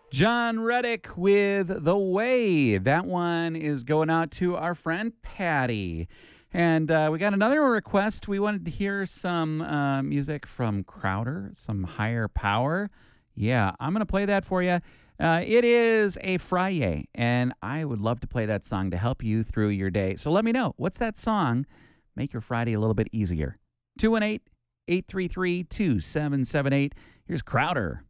John Reddick with The Way. That one is going out to our friend Patty. And we got another request. We wanted to hear some music from Crowder, some Higher Power. Yeah, I'm going to play that for you. It is a Friday, and I would love to play that song to help you through your day. So let me know. What's that song? Make your Friday a little bit easier. 218-833-2778. Here's Crowder.